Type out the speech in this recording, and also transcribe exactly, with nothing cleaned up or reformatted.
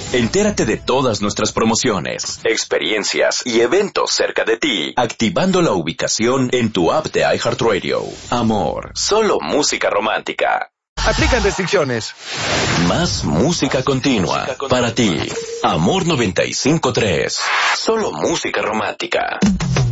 Entérate de todas nuestras promociones, experiencias y eventos cerca de ti, activando la ubicación en tu app de iHeartRadio. Amor, solo música romántica. Aplican restricciones. Más música continua, música continua para ti. Amor noventa y cinco punto tres. Solo música romántica.